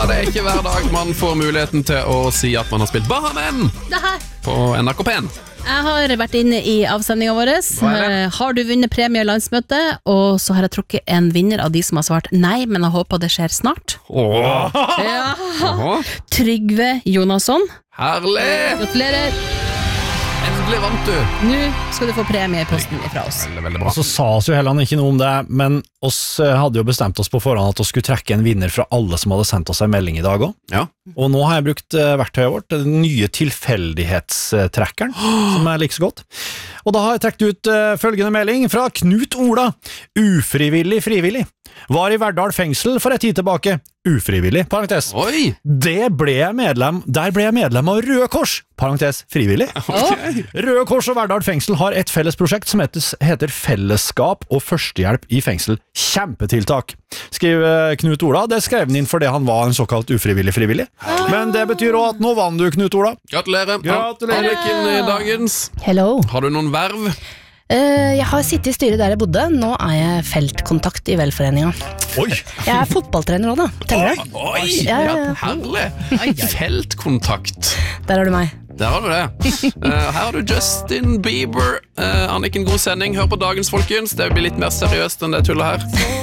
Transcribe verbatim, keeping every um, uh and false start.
Det er ikke hver dag man får muligheten til å si at man har spilt Bahamen Det her. på N R K P en. Jeg har vært inne i avsendingen vår. Hva er det? Har du vunnet premie i landsmøtet? Og så har jeg trukket en vinner av de som har svart nei, men jeg håper det skjer snart. Åh, Ja. Åh, Trygve Jonasson. herlig! Gratulerer. Endelig vant du. Nå skal du få premie i posten fra oss. Veldig, veldig bra. Så sa oss jo heller ikke noe om det, men oss eh, hadde jo bestemt oss på forhånd at oss skulle trekke en vinner fra alle som hadde sendt oss en melding i dag også. Ja. Og nå har jeg brukt eh, verktøyet vårt, den nye tilfeldighetstrekkeren, som jeg liker så godt. Og da har jeg trekt ut eh, følgende melding fra Knut Ola. Ufrivillig frivillig. Var i Verdal fengsel for en tid tilbake. Ufrivillig, parentes. Oi! Det ble jeg medlem, der ble jeg medlem av Røde Kors, parentes frivillig. Ok. Røde Kors og Verdal fengsel har et felles prosjekt som heter, heter Fellesskap og førstehjelp i fengsel. Kjempetiltak, skriver Knut Ola. Det skrev han inn fordi han var en såkalt ufrivillig frivillig. Men det betyr også at nå vant du, Knut Ola. Gratulerer. Gratulerer. Anniken i dagens. Hello. Har du noen verv? Eh, jeg har sittet i styret der jeg bodde. Nå er jeg feltkontakt i velforeningen. Oi! Jeg er fotballtrener også da. Teller det? Oi, Ja, ja, ja. herlig. Feltkontakt. Der har du meg. Der har du det. Eh, her har du Justin Bieber. Uh, Anniken, god sending. Hør på dagens, folkens. Det blir litt mer seriøst enn det tullet her.